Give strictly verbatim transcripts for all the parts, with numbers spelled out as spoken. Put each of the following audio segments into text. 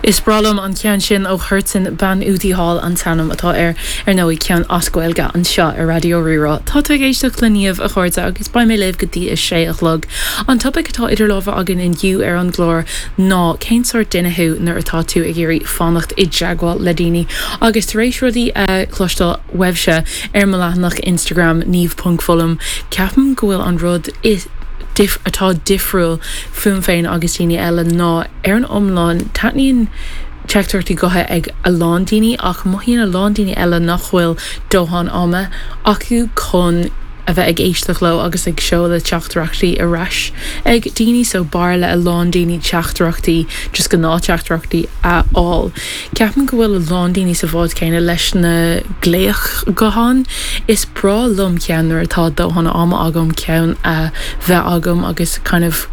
Is bralam an cean sin ó chuirtin ban útí hall an tanam atá ar ar nóí cean ascoilga an seo ar Radio Rirá. Tá tú géisteach leníomh a chuirte agus ba mé leh gotí is sé a chlog. An topic atá idir láha agin in dú ar an glór ná céin sort duinethú nar atá tú a géirí fannacht i deagháil le daoine. Agus tar éis rudaí uh, clostal webse ar malahnach Instagram níomh punt fullam ceapan go bhfuil an rud is Dif, atá difriúil fum féin agus daoine eile ná ar an omláin taithníonn teachtartaí gotha ag a lán daoine ach maithíonn a lán daoine eile nach bhfuil dóthain ama acu chun a bheith ag éisteach le agus ag seo le teachtarachtaí a reis ag daoine so bar le a lán daoine teachtarachtaí just go ná teachtarachtaí a all. Ceapan go bhfuil a lán daoine sa bhád céine leis na gléach gohan is bra lum ceanar atá dóthain ama agam ceann a bheith agam agus kind of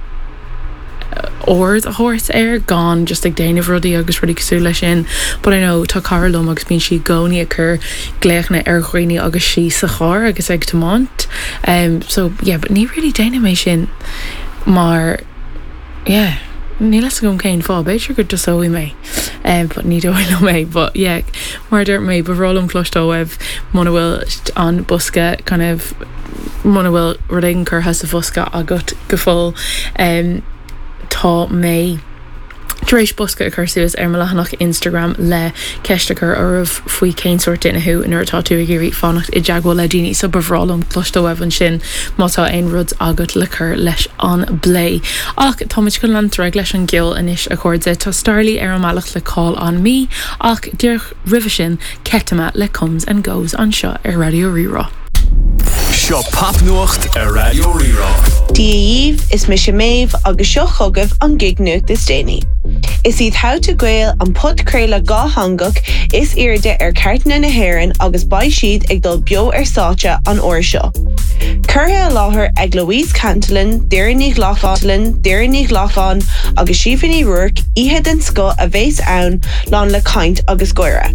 ord a horse air gone just ag déanamh rudaí agus rudí cosú lei sin, but I know tá carlum agus bíonn si gcónaí a chur gléachna ar chuoine agus si sa chár agus ag tomant um, so yeah, but ní really déanamh mé sin mar yeah ní leis gom céin fá beidir go dosóí mé um, but ní dóil mé but yeah mar dúirt mé bhrólam clostó webh muna bhfuil an busca kind of muna bhfuil ruding chur has a fosca agat go fóil um, tá mé Dréis busca a chuirsuas ar malahnach Instagram le ceistechar ar faoi céin sort duinethú in tá tú a géirí fannacht i deagháil le daoine so bhrólam clostó webhan sin mátá aon rud agat le chur leis an blé. Ach táid go landreig leis an gceol inis a chuirde tá starlaí ar an meallach le cáil an mí ach dúirch rih sin ceitime le comes and goes an seo ar Radio Rirá. Seo papnuacht ar Radio Rirá. Díomh is mis méh agus seo chugah an gignucht is déine. Is iad how to gail an podcréile gá hangach is irde ar ceartna na hhéireann agus baid siad ag dul beo ar sáte an uair seo. Curtha a láthair ag Louise Cantillon, Deireann Ghlacán, Deireann Ghlacán agus Síofánaí Ruark ihe den sco a bhés ann lán le caint agus goire.